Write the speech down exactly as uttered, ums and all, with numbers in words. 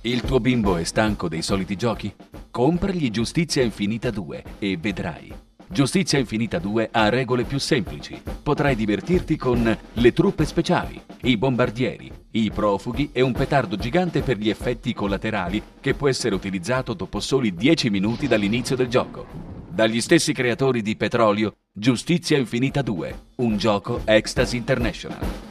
Il tuo bimbo è stanco dei soliti giochi? Compragli Giustizia Infinita due e vedrai. Giustizia Infinita due ha regole più semplici. Potrai divertirti con le truppe speciali, i bombardieri, i profughi e un petardo gigante per gli effetti collaterali che può essere utilizzato dopo soli dieci minuti dall'inizio del gioco. Dagli stessi creatori di Petrolio, Giustizia Infinita due, un gioco Ecstasy International.